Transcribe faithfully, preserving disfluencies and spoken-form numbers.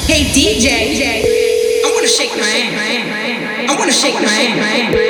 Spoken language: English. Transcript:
Hey D J, I wanna shake my ass. I wanna shake my ass.